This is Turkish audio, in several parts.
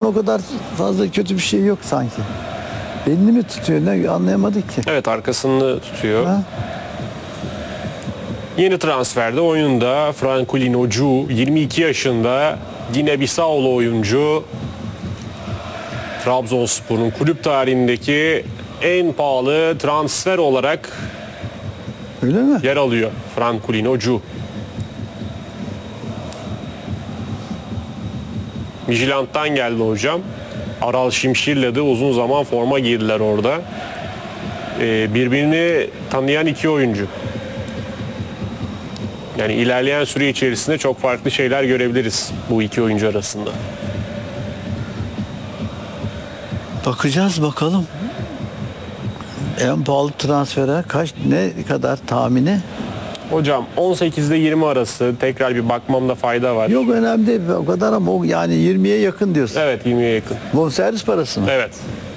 o kadar fazla kötü bir şey yok sanki. Elini mi tutuyor ne anlayamadık ki. Evet, arkasını tutuyor. Ha? Yeni transferde oyunda Franklin Ocu, 22 yaşında Gine-Bissau'lu oyuncu. Trabzonspor'un kulüp tarihindeki en pahalı transfer olarak Öyle mi? yer alıyor Franklin Ocu. Midtjylland'dan geldi hocam. Aral Şimşir'le de uzun zaman forma giydiler orada. Birbirini tanıyan iki oyuncu. Yani ilerleyen süre içerisinde çok farklı şeyler görebiliriz bu iki oyuncu arasında. Bakacağız bakalım. En pahalı transfere ne kadar tahmini? Hocam 18 ile 20 arası, tekrar bir bakmamda fayda var. Yok önemli değil o kadar ama o yani 20'ye yakın diyorsun. Evet, 20'ye yakın. Bonservis parası mı? Evet.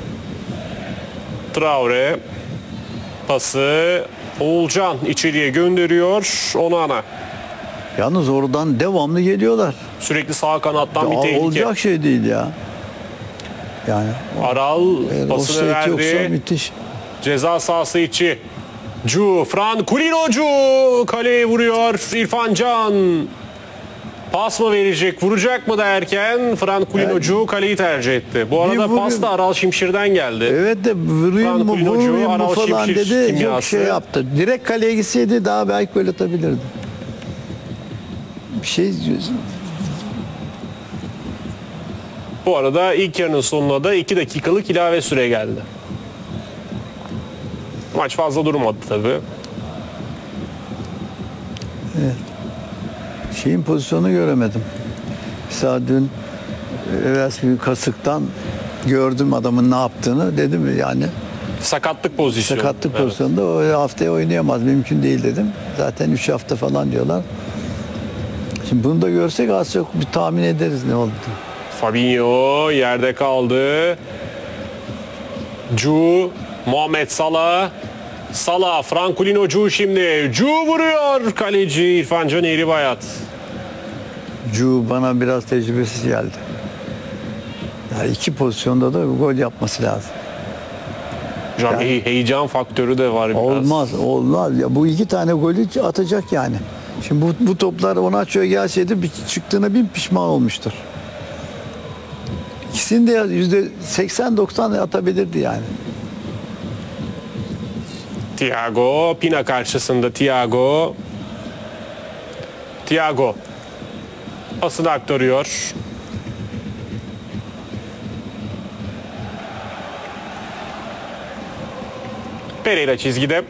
Traore pası Oğulcan içeriye gönderiyor. Onana. Yalnız oradan devamlı geliyorlar. Sürekli sağ kanattan bir Ya, tehlike. olacak şey değil ya. Yani Aral eğer pasını offside yoksa verdi. müthiş. Ceza sahası içi. Franklin Ocu kaleye vuruyor. İrfan Can. Pas mı verecek, vuracak mı derken Franklin Ocu kaleyi tercih etti. Bu arada vurayım. pas da Aral Şimşir'den geldi. Evet de vurayım mı Franklin Ocu, vurmayayım mı Aral falan Şimşir dedi. Yok kimyası. şey yaptı. Direkt kaleye gitseydi daha belki gol atabilirdi. Bir şey Bu arada ilk yarının sonuna da 2 dakikalık ilave süre geldi. Maç fazla durmadı tabii. şeyin pozisyonu göremedim. Mesela dün bir kasıktan gördüm adamın ne yaptığını. Dedim yani Sakatlık pozisyonu. sakatlık Evet. pozisyonunda o haftaya oynayamaz. Mümkün değil dedim. Zaten 3 hafta falan diyorlar. Şimdi bunu da görsek az çok bir tahmin ederiz ne oldu. Fabinho yerde kaldı. Muhammed Salah, Franklin Ocu şimdi. Vuruyor kaleci İrfan Can Eğribayat. Bana biraz tecrübesiz geldi. Yani iki pozisyonda da gol yapması lazım. Hocam heyecan faktörü de var biraz. Olmaz. Ya bu iki tane golü atacak yani. Şimdi bu toplar Onaço'ya gelseydi çıktığına bin pişman olmuştur. İkisini de %80-90 atabilirdi yani. Thiago, Pina karşısında Thiago pasını aktarıyor. Pereira çizgide.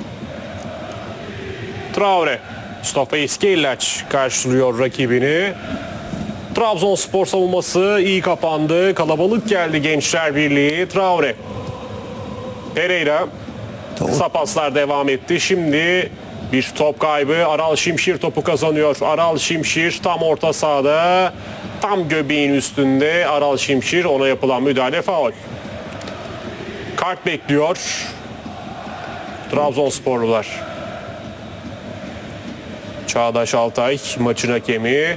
Traore. Mustafa İskellaç karşılıyor rakibini. Trabzonspor savunması iyi kapandı. Kalabalık geldi Gençler Birliği. Traore. Pereira. Kısa paslar devam etti. Şimdi bir top kaybı. Aral Şimşir topu kazanıyor. Aral Şimşir tam orta sahada. Tam göbeğin üstünde Aral Şimşir. Ona yapılan müdahale faul. Kart bekliyor Trabzonsporlular. Çağdaş Altay maçın hakemi.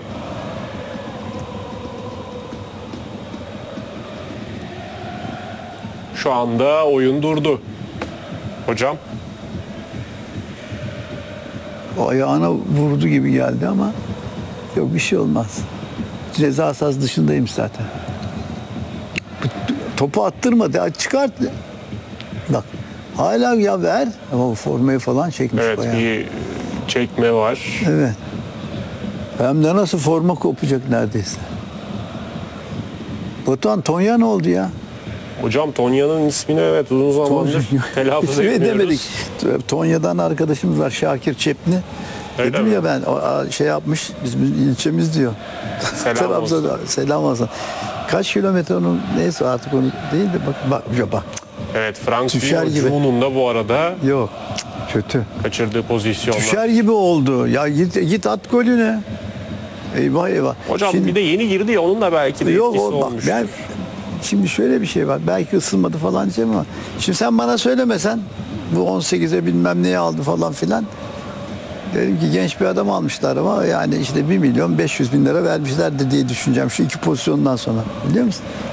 Şu anda oyun durdu. Hocam. O ayağına vurdu gibi geldi ama yok bir şey olmaz. Ceza sahası dışındayım zaten. Topu attırmadı. Ya çıkart. Bak hala ya ver. Ama formayı falan çekmiş Evet, bayağı. bir çekme var. Evet. Hem de nasıl forma kopacak neredeyse. Batuhan Tonya ne oldu ya? Hocam Tonya'nın ismini evet uzun zamandır telaffuz İsmi etmiyoruz. edemedik. Tonya'dan arkadaşımız var Şakir Çepni. Öyle Dedim mi? ya ben şey yapmış bizim ilçemiz diyor. Selam olsun. Selam olsun. Kaç kilometre onun neyse artık onu değil de bak. Evet, Düşer Franklin gibi. Ocu'nun da bu arada Yok kötü. kaçırdığı pozisyonlar. Düşer gibi oldu. Ya git at golünü. Eyvah. Hocam Şimdi, bir de yeni girdi ya, onun da belki de yok etkisi bak olmuş. şimdi şöyle bir şey var. Belki ısınmadı falan diyeceğim ama şimdi sen bana söylemesen bu 18'e bilmem neyi aldı falan filan. Dedim ki genç bir adam almışlar ama yani işte 1.500.000 lira vermişlerdi diye düşüneceğim şu iki pozisyondan sonra. Biliyor musun?